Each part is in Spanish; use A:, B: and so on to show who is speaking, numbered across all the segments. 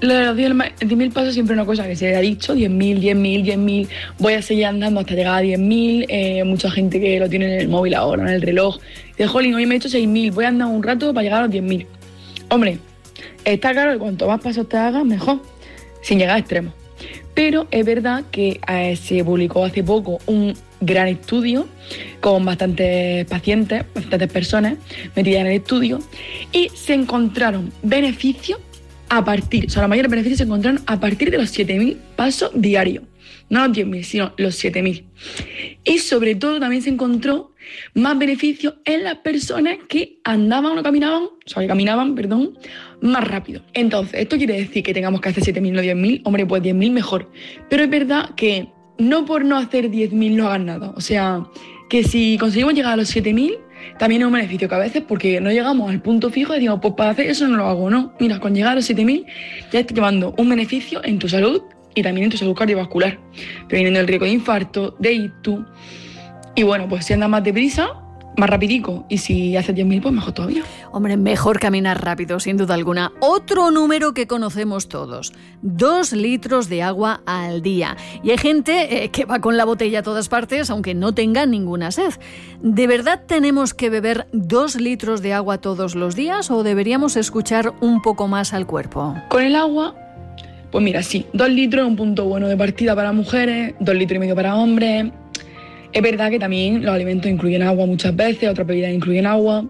A: Lo de los 10.000 pasos siempre es una cosa que se ha dicho, 10.000, voy a seguir andando hasta llegar a 10.000, mucha gente que lo tiene en el móvil ahora, en el reloj, dice, jolín, hoy me he hecho 6.000, voy a andar un rato para llegar a los 10.000. Hombre, está claro que cuanto más pasos te hagas, mejor, sin llegar a extremos. Pero es verdad que se publicó hace poco un gran estudio con bastantes pacientes, bastantes personas metidas en el estudio, y se encontraron beneficios los mayores beneficios se encontraron a partir de los 7.000 pasos diarios. No los 10.000, sino los 7.000. Y sobre todo también se encontró más beneficios en las personas que caminaban, más rápido. Entonces, ¿esto quiere decir que tengamos que hacer 7.000 o 10.000? Hombre, pues 10.000 mejor. Pero es verdad que no por no hacer 10.000 no hagas nada. O sea, que si conseguimos llegar a los 7.000, también es un beneficio que a veces, porque no llegamos al punto fijo y decimos, pues para hacer eso no lo hago, ¿no? Mira, con llegar a los 7.000 ya estás llevando un beneficio en tu salud y también en tu salud cardiovascular, previniendo el riesgo de infarto, de ictus. Y bueno, pues si andas más deprisa, más rapidico, y si haces 10.000, pues mejor todavía.
B: Hombre, mejor caminar rápido, sin duda alguna. Otro número que conocemos todos, 2 litros de agua al día. Y hay gente que va con la botella a todas partes, aunque no tenga ninguna sed. ¿De verdad tenemos que beber 2 litros de agua todos los días o deberíamos escuchar un poco más al cuerpo?
A: Con el agua, pues mira, sí, 2 litros es un punto bueno de partida para mujeres, 2,5 litros para hombres. Es verdad que también los alimentos incluyen agua muchas veces, otras bebidas incluyen agua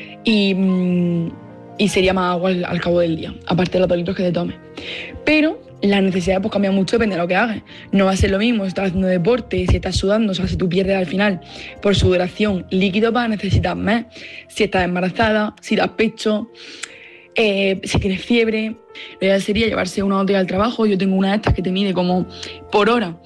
A: y sería más agua al cabo del día, aparte de los 2 litros que te tomes. Pero las necesidades pues cambian mucho, depende de lo que hagas. No va a ser lo mismo si estás haciendo deporte, si estás sudando, o sea, si tú pierdes al final por sudoración líquido vas a necesitar más. Si estás embarazada, si das pecho, si tienes fiebre, lo ideal sería llevarse una botella al trabajo. Yo tengo una de estas que te mide como por hora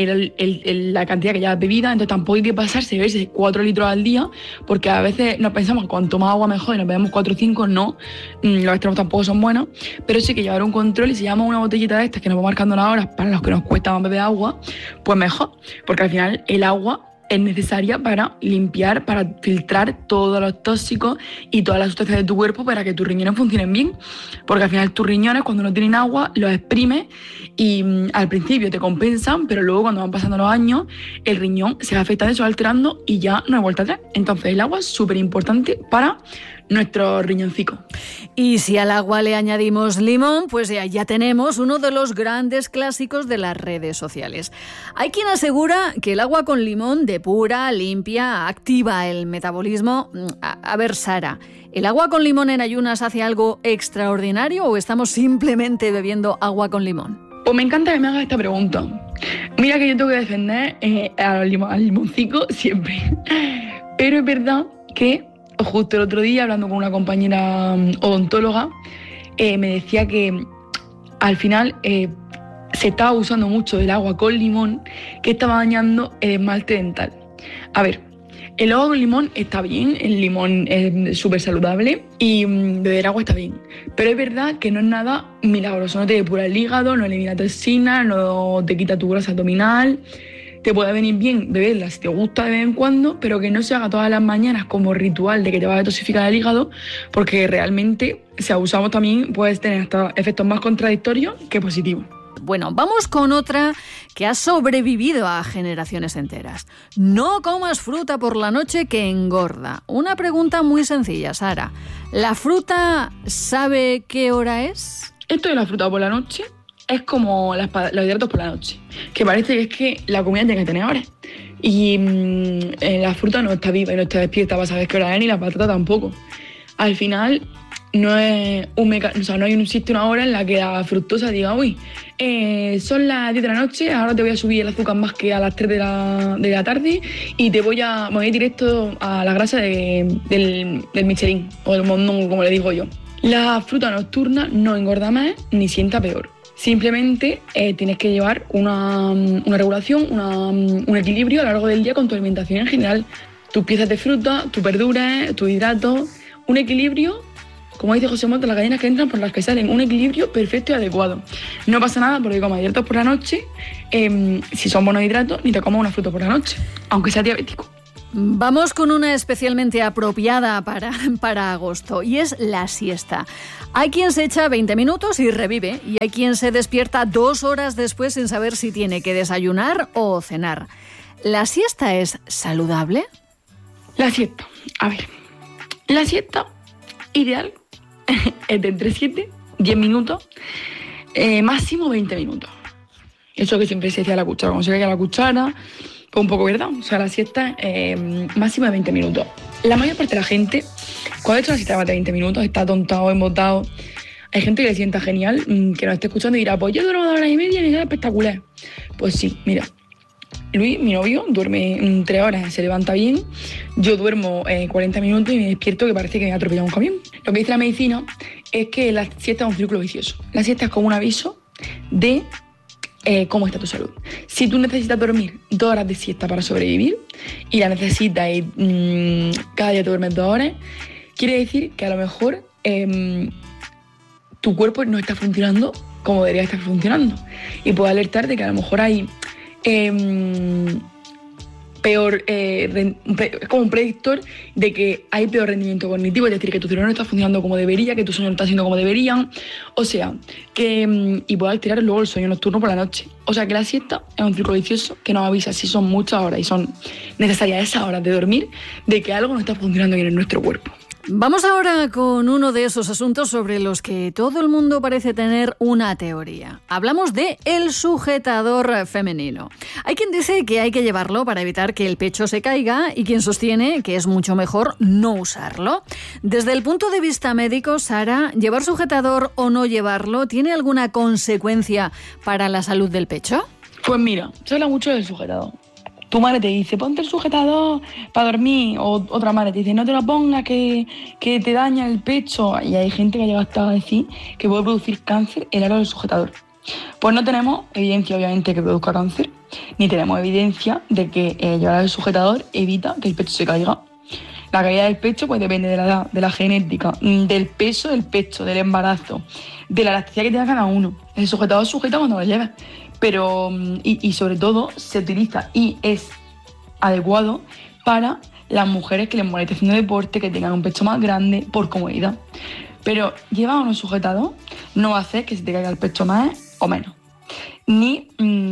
A: la cantidad que llevas bebida, entonces tampoco hay que pasarse de beberse 4 litros al día, porque a veces nos pensamos cuanto más agua mejor y nos bebemos 4 o 5, no, los extremos tampoco son buenos, pero sí que llevar un control y si llevamos una botellita de estas que nos va marcando las horas para los que nos cuesta más beber agua, pues mejor, porque al final el agua es necesaria para limpiar, para filtrar todos los tóxicos y todas las sustancias de tu cuerpo para que tus riñones funcionen bien. Porque al final tus riñones, cuando no tienen agua, los exprimes y al principio te compensan, pero luego cuando van pasando los años, el riñón se va afectando, se va alterando y ya no hay vuelta atrás. Entonces el agua es súper importante para nuestro riñoncico.
B: Y si al agua le añadimos limón, pues ya tenemos uno de los grandes clásicos de las redes sociales. Hay quien asegura que el agua con limón depura, limpia, activa el metabolismo. A ver, Sara, ¿el agua con limón en ayunas hace algo extraordinario o estamos simplemente bebiendo agua con limón?
A: Pues me encanta que me hagas esta pregunta. Mira que yo tengo que defender al limoncico siempre. Pero es verdad que justo el otro día, hablando con una compañera odontóloga, me decía que al final se estaba usando mucho el agua con limón, que estaba dañando el esmalte dental. A ver, el agua con limón está bien, el limón es súper saludable y beber agua está bien. Pero es verdad que no es nada milagroso, no te depura el hígado, no elimina toxinas, no te quita tu grasa abdominal. Te puede venir bien beberla si te gusta de vez en cuando, pero que no se haga todas las mañanas como ritual de que te va a detoxificar el hígado, porque realmente si abusamos también puedes tener hasta efectos más contradictorios que positivos.
B: Bueno, vamos con otra que ha sobrevivido a generaciones enteras. No comas fruta por la noche que engorda. Una pregunta muy sencilla, Sara. ¿La fruta sabe qué hora es?
A: Esto de la fruta por la noche es como los hidratos por la noche, que parece que es que la comida tiene que tener horas. Y la fruta no está viva y no está despierta para saber qué hora es, ni la patata tampoco. Al final no es no existe una hora en la que la fructosa diga, uy, son las 10 de la noche, ahora te voy a subir el azúcar más que a las 3 de la tarde y me voy a ir directo a la grasa del Michelin o del mondongo, como le digo yo. La fruta nocturna no engorda más ni sienta peor. Simplemente tienes que llevar una regulación, un equilibrio a lo largo del día con tu alimentación en general. Tus piezas de fruta, tus verduras, tus hidratos, un equilibrio, como dice José Mota, las gallinas que entran por las que salen, un equilibrio perfecto y adecuado. No pasa nada porque comas hidratos por la noche, si son buenos hidratos, ni te comas una fruta por la noche, aunque sea diabético.
B: Vamos con una especialmente apropiada para agosto, y es la siesta. Hay quien se echa 20 minutos y revive, y hay quien se despierta 2 horas después sin saber si tiene que desayunar o cenar. ¿La siesta es saludable?
A: La siesta. A ver, la siesta ideal es de entre 7 y 10 minutos, máximo 20 minutos. Eso que siempre se decía la cuchara, cuando se veía la cuchara, pues un poco verdad. O sea, la siesta máximo de 20 minutos. La mayor parte de la gente, cuando ha hecho la siesta de más de 20 minutos, está atontado, embotado. Hay gente que le sienta genial, que nos esté escuchando y dirá, pues yo duermo 2 horas y media y me queda espectacular. Pues sí, mira, Luis, mi novio, duerme 3 horas, se levanta bien. Yo duermo 40 minutos y me despierto que parece que me ha atropellado un camión. Lo que dice la medicina es que la siesta es un círculo vicioso. La siesta es como un aviso de cómo está tu salud. Si tú necesitas dormir 2 horas de siesta para sobrevivir y la necesitas y cada día te duermes 2 horas, quiere decir que a lo mejor tu cuerpo no está funcionando como debería estar funcionando. Y puede alertar de que a lo mejor hay peor, como un predictor de que hay peor rendimiento cognitivo, es decir, que tu cerebro no está funcionando como debería, que tu sueño no está siendo como deberían, o sea, que y puede alterar luego el sueño nocturno por la noche. O sea, que la siesta es un círculo vicioso que nos avisa si son muchas horas y son necesarias esas horas de dormir, de que algo no está funcionando bien en nuestro cuerpo.
B: Vamos ahora con uno de esos asuntos sobre los que todo el mundo parece tener una teoría. Hablamos de el sujetador femenino. Hay quien dice que hay que llevarlo para evitar que el pecho se caiga y quien sostiene que es mucho mejor no usarlo. Desde el punto de vista médico, Sara, ¿llevar sujetador o no llevarlo tiene alguna consecuencia para la salud del pecho?
A: Pues mira, se habla mucho del sujetador. Tu madre te dice, ponte el sujetador para dormir, o otra madre te dice, no te lo pongas que te daña el pecho. Y hay gente que ha llegado hasta a decir que puede producir cáncer el aro del sujetador. Pues no tenemos evidencia, obviamente, que produzca cáncer, ni tenemos evidencia de que llevar el sujetador evita que el pecho se caiga. La caída del pecho pues depende de la edad, de la genética, del peso del pecho, del embarazo, de la elasticidad que tenga cada uno. El sujetador sujeta cuando lo lleves. Pero, y sobre todo, se utiliza y es adecuado para las mujeres que les moleste haciendo deporte, que tengan un pecho más grande, por comodidad. Pero llevar uno sujetado no va a hacer que se te caiga el pecho más o menos. Ni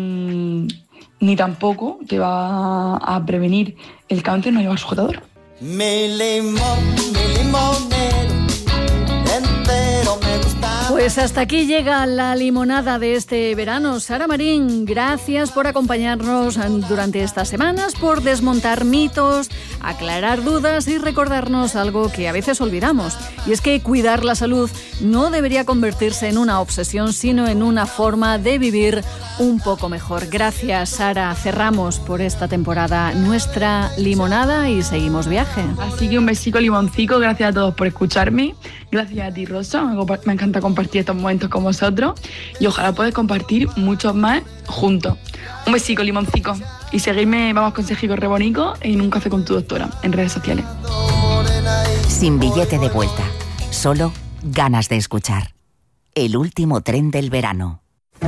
A: tampoco te va a prevenir el cáncer no llevar sujetador.
C: Mi limonero entero me gusta.
B: Pues hasta aquí llega la limonada de este verano. Sara Marín, gracias por acompañarnos durante estas semanas, por desmontar mitos, aclarar dudas y recordarnos algo que a veces olvidamos. Y es que cuidar la salud no debería convertirse en una obsesión, sino en una forma de vivir un poco mejor. Gracias, Sara. Cerramos por esta temporada nuestra limonada y seguimos viaje.
A: Así que un besico limoncico. Gracias a todos por escucharme. Gracias a ti, Rosa. Me encanta compartir estos momentos con vosotros y ojalá podáis compartir muchos más juntos. Un besico limoncico y seguirme, vamos consejico rebonico en Un café con tu doctora en redes sociales.
D: Sin billete de vuelta, solo ganas de escuchar. El último tren del verano.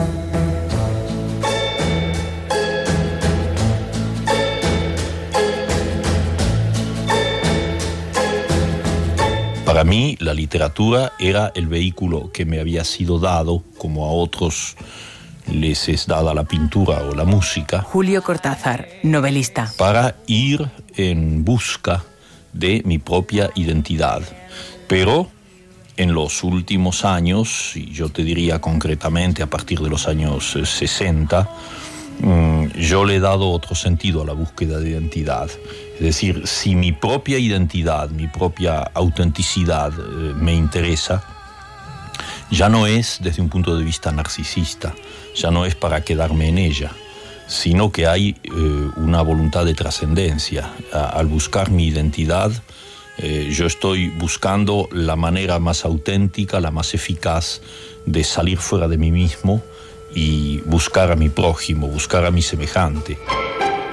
E: Para mí, la literatura era el vehículo que me había sido dado, como a otros les es dada la pintura o la música.
F: Julio Cortázar, novelista.
E: Para ir en busca de mi propia identidad. Pero en los últimos años, y yo te diría concretamente a partir de los años 60, yo le he dado otro sentido a la búsqueda de identidad. Es decir, si mi propia identidad, mi propia autenticidad me interesa, ya no es desde un punto de vista narcisista, ya no es para quedarme en ella, sino que hay una voluntad de trascendencia. Al buscar mi identidad, yo estoy buscando la manera más auténtica, la más eficaz de salir fuera de mí mismo y buscar a mi prójimo, buscar a mi semejante.